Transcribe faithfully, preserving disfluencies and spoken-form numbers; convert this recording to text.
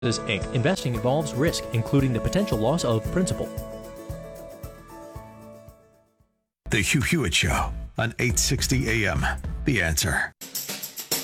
Incorporated. Investing involves risk, including the potential loss of principal. The Hugh Hewitt Show on eight sixty A M. The Answer.